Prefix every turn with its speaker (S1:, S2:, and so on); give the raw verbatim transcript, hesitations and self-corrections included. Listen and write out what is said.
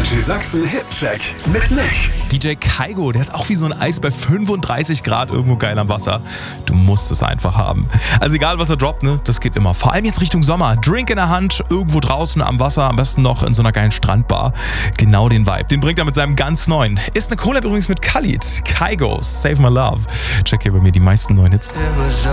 S1: D J Sachsen Hitcheck mit Nick.
S2: D J Kygo, der ist auch wie so ein Eis bei fünfunddreißig Grad irgendwo geil am Wasser. Du musst es einfach haben. Also egal, was er droppt, ne, das geht immer. Vor allem jetzt Richtung Sommer. Drink in der Hand, irgendwo draußen am Wasser, am besten noch in so einer geilen Strandbar. Genau den Vibe. Den bringt er mit seinem ganz neuen. Ist eine Collab übrigens mit Khalid. Kygo, Save My Love. Check hier bei mir die meisten neuen Hits.